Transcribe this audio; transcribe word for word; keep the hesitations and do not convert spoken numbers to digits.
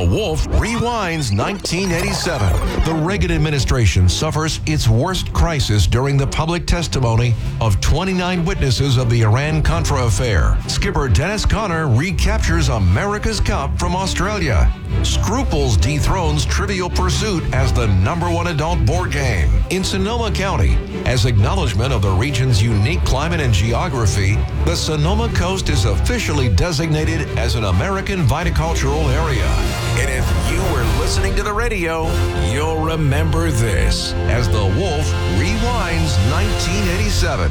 Wolf rewinds nineteen eighty-seven. The Reagan administration suffers its worst crisis during the public testimony of twenty-nine witnesses of the Iran-Contra affair. Skipper Dennis Conner recaptures America's Cup from Australia. Scruples dethrones Trivial Pursuit as the number one adult board game. In Sonoma County, as acknowledgement of the region's unique climate and geography, the Sonoma Coast is officially designated as an American viticultural area. And if you were listening to the radio, you'll remember this as the Wolf rewinds nineteen eighty-seven.